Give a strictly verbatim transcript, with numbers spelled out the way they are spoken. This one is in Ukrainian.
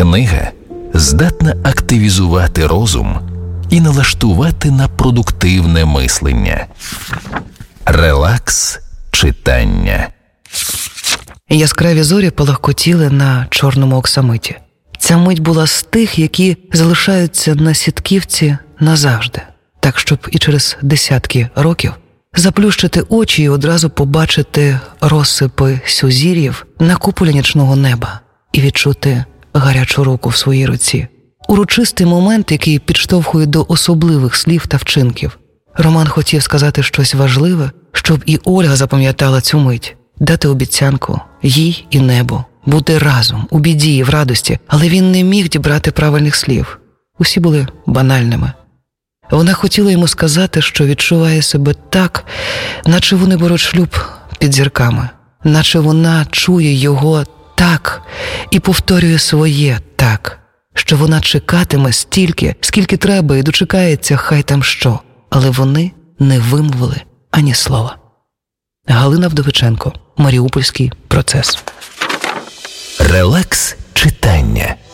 Книга здатна активізувати розум і налаштувати на продуктивне мислення. Релакс читання. Яскраві зорі палахкотіли на чорному оксамиті. Ця мить була з тих, які залишаються на сітківці назавжди, так щоб і через десятки років заплющити очі і одразу побачити розсипи сузір'їв на куполі нічного неба і відчути гарячу руку в своїй руці. Урочистий момент, який підштовхує до особливих слів та вчинків. Роман хотів сказати щось важливе, щоб і Ольга запам'ятала цю мить, дати обіцянку їй і небу, бути разом, у біді і в радості, але він не міг дібрати правильних слів. Усі були банальними. Вона хотіла йому сказати, що відчуває себе так, наче вони беруть шлюб під зірками, наче вона чує його так і повторює своє так, що вона чекатиме стільки, скільки треба і дочекається хай там що, але вони не вимовили ані слова. Галина Вдовиченко, Маріупольський процес. Релакс читання.